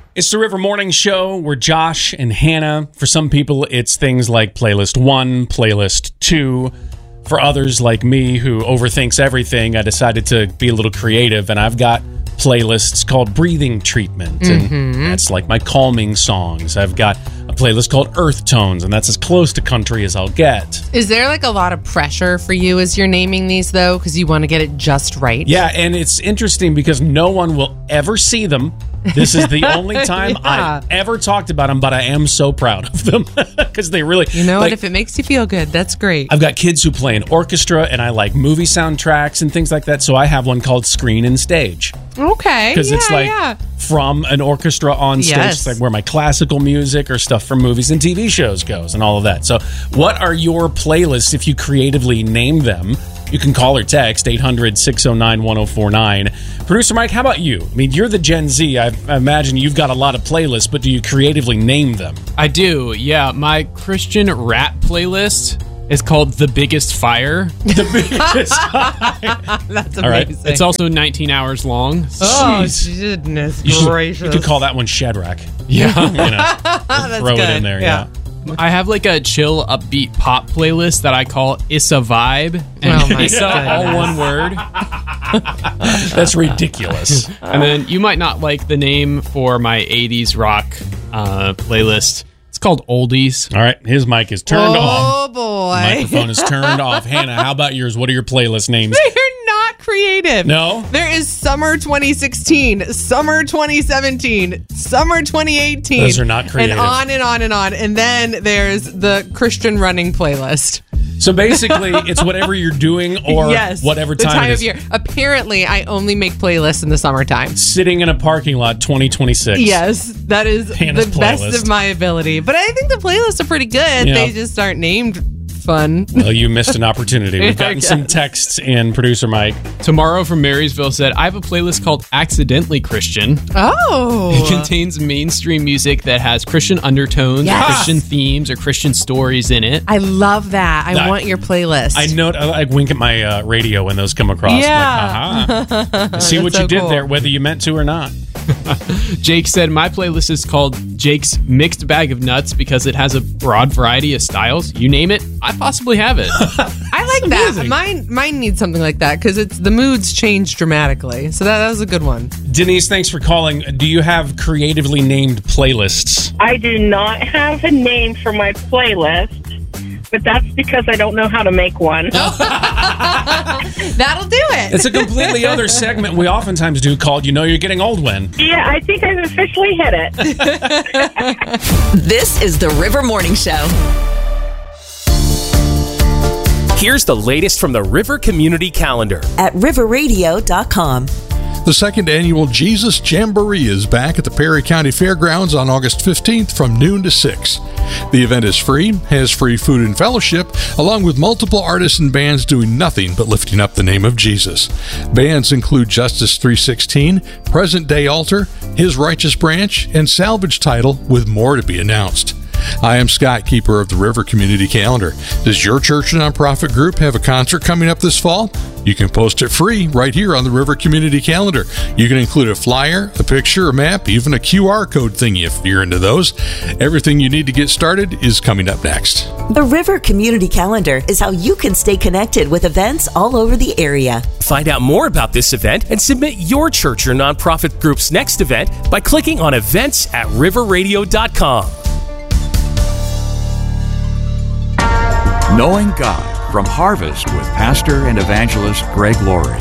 It's the River Morning Show. We're Josh and Hannah. For some people, it's things like Playlist 1, Playlist 2. For others like me who overthinks everything, I decided to be a little creative, and I've got playlists called Breathing Treatment, and that's like my calming songs. I've got a playlist called Earth Tones, and that's as close to country as I'll get. Is there like a lot of pressure for you as you're naming these, though, because you want to get it just right? Yeah, and it's interesting because no one will ever see them. This is the only time I've ever talked about them, but I am so proud of them because they really... You know what? If it makes you feel good, that's great. I've got kids who play in orchestra, and I like movie soundtracks and things like that, so I have one called Screen and Stage. Okay. Because it's like from an orchestra on stage. Yes. It's like where my classical music or stuff from movies and TV shows goes and all of that. So what are your playlists if you creatively name them? You can call or text 800-609-1049. Producer Mike, how about you? I mean, you're the Gen Z. I imagine you've got a lot of playlists, but do you creatively name them? I do, yeah. My Christian rap playlist is called The Biggest Fire. The Biggest Fire. That's amazing. All right. It's also 19 hours long. Oh, Jeez. goodness You gracious. could call that one Shadrach. Yeah. Throw it in there, yeah. I have like a chill, upbeat pop playlist that I call Issa Vibe. And Oh my Issa, all one word. That's ridiculous. And then you might not like the name for my 80s rock playlist. It's called Oldies. All right, his mic is turned off. Oh, boy. Microphone is turned off. Hannah, how about yours? What are your playlist names? You're not creative. No? There is Summer 2016, Summer 2017, Summer 2018. Those are not creative. And on and on and on. And then there's the Christian running playlist. So basically, it's whatever you're doing or Yes, whatever the time it time is. of year. Apparently, I only make playlists in the summertime. Sitting in a parking lot 2026. Yes, that is Hannah's the best playlist. of my ability. But I think the playlists are pretty good. Yeah. They just aren't named fun. Well, you missed an opportunity. We've gotten I some guess. texts in, Producer Mike. Tomorrow from Marysville said, I have a playlist called Accidentally Christian. Oh. It contains mainstream music that has Christian undertones, Yes. or Christian themes, or Christian stories in it. I love that. I That- want your playlist. I like wink at my radio when those come across. Yeah. I'm like, haha. See what That's you so did cool. there, whether you meant to or not. Jake said, my playlist is called Jake's Mixed Bag of Nuts because it has a broad variety of styles. You name it, I possibly have it. I like that. amazing. Mine needs something like that because it's the moods change dramatically. So that was a good one. Denise, thanks for calling. Do you have creatively named playlists? I do not have a name for my playlist, but that's because I don't know how to make one. That'll do it. It's a completely other segment we oftentimes do called You Know You're Getting Old When. Yeah, I think I've officially hit it. This is the River Morning Show. Here's the latest from the River Community Calendar. At riverradio.com. The second annual Jesus Jamboree is back at the Perry County Fairgrounds on August 15th from noon to 6. The event is free, has free food and fellowship, along with multiple artists and bands doing nothing but lifting up the name of Jesus. Bands include Justice 316, Present Day Altar, His Righteous Branch, and Salvage Title, with more to be announced. I am Scott, keeper of the River Community Calendar. Does your church or nonprofit group have a concert coming up this fall? You can post it free right here on the River Community Calendar. You can include a flyer, a picture, a map, even a QR code thingy if you're into those. Everything you need to get started is coming up next. The River Community Calendar is how you can stay connected with events all over the area. Find out more about this event and submit your church or nonprofit group's next event by clicking on events at riverradio.com. Knowing God from Harvest with pastor and evangelist Greg Laurie.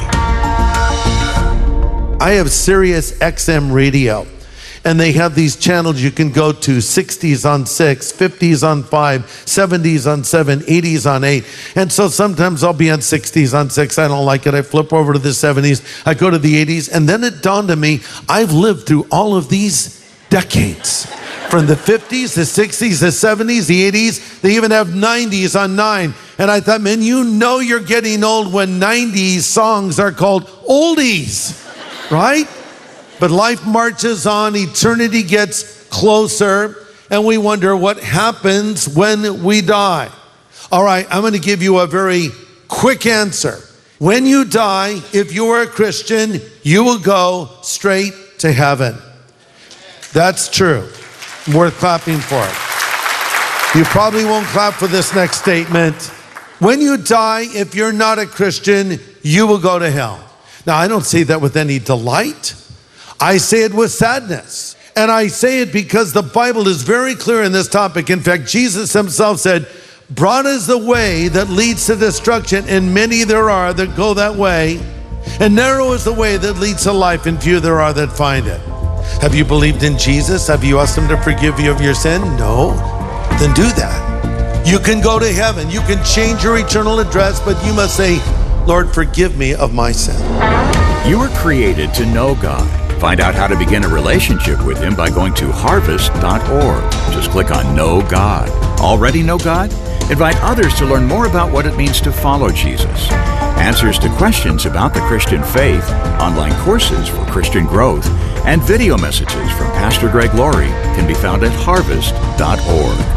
I have Sirius XM radio, and they have these channels you can go to: 60s on 6, 50s on 5, 70s on 7, 80s on 8. And so sometimes I'll be on 60s on 6. I don't like it. I flip over to the 70s. I go to the 80s. And then it dawned on me, I've lived through all of these decades. From the 50s, the 60s, the 70s, the 80s, they even have 90s on 9. And I thought, man, you know you're getting old when 90s songs are called oldies, right? But life marches on, eternity gets closer, and we wonder what happens when we die. All right, I'm going to give you a very quick answer. When you die, if you are a Christian, you will go straight to heaven. That's true. Worth clapping for it. You probably won't clap for this next statement. When you die, if you're not a Christian, you will go to hell. Now, I don't say that with any delight. I say it with sadness. And I say it because the Bible is very clear in this topic. In fact, Jesus himself said, broad is the way that leads to destruction, and many there are that go that way. And narrow is the way that leads to life, and few there are that find it. Have you believed in Jesus? Have you asked him to forgive you of your sin? No. Then do that. You can go to heaven. You can change your eternal address, but you must say, Lord, forgive me of my sin. You were created to know God. Find out how to begin a relationship with him by going to harvest.org. Just click on Know God. Already know God? Invite others to learn more about what it means to follow Jesus. Answers to questions about the Christian faith, online courses for Christian growth, and video messages from Pastor Greg Laurie can be found at harvest.org.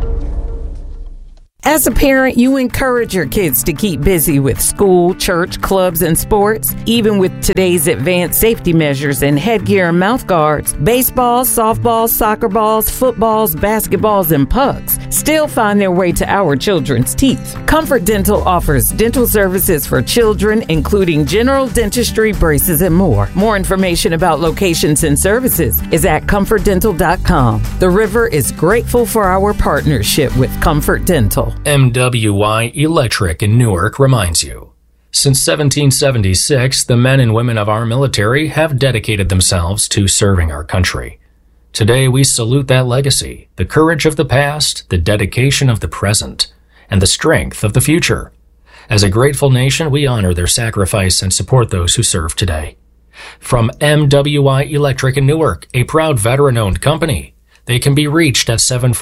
As a parent, you encourage your kids to keep busy with school, church, clubs, and sports. Even with today's advanced safety measures and headgear and mouth guards, baseballs, softballs, soccer balls, footballs, basketballs, and pucks still find their way to our children's teeth. Comfort Dental offers dental services for children, including general dentistry, braces, and more. More information about locations and services is at comfortdental.com. The River is grateful for our partnership with Comfort Dental. MWI Electric in Newark reminds you. Since 1776, the men and women of our military have dedicated themselves to serving our country. Today, we salute that legacy, the courage of the past, the dedication of the present, and the strength of the future. As a grateful nation, we honor their sacrifice and support those who serve today. From MWI Electric in Newark, a proud veteran-owned company, they can be reached at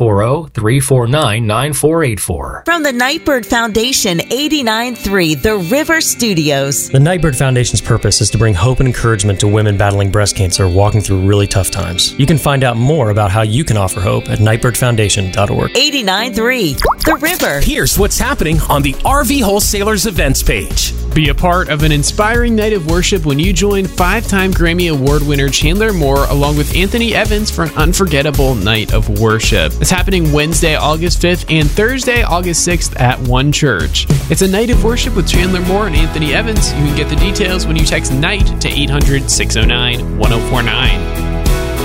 740-349-9484. From the Nightbird Foundation, 89.3 The River Studios. The Nightbird Foundation's purpose is to bring hope and encouragement to women battling breast cancer walking through really tough times. You can find out more about how you can offer hope at nightbirdfoundation.org. 89.3 The River. Here's what's happening on the RV Wholesalers events page. Be a part of an inspiring night of worship when you join 5-time Grammy Award winner Chandler Moore along with Anthony Evans for an unforgettable night of worship. It's happening Wednesday, August 5th and Thursday, August 6th at One Church. It's a night of worship with Chandler Moore and Anthony Evans. You can get the details when you text NIGHT to 800-609-1049.